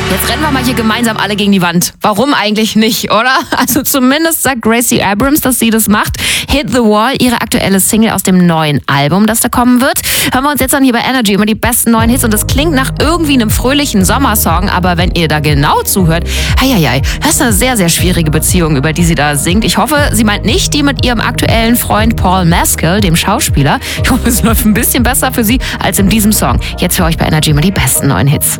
Jetzt rennen wir mal hier gemeinsam alle gegen die Wand. Warum eigentlich nicht, oder? Also zumindest sagt Gracie Abrams, dass sie das macht. Hit the Wall, ihre aktuelle Single aus dem neuen Album, das da kommen wird. Hören wir uns jetzt an hier bei Energy immer die besten neuen Hits. Und das klingt nach irgendwie einem fröhlichen Sommersong, aber wenn ihr da genau zuhört, das ist eine sehr, sehr schwierige Beziehung, über die sie da singt. Ich hoffe, sie meint nicht die mit ihrem aktuellen Freund Paul Mescal, dem Schauspieler. Ich hoffe, es läuft ein bisschen besser für sie als in diesem Song. Jetzt für euch bei Energy immer die besten neuen Hits.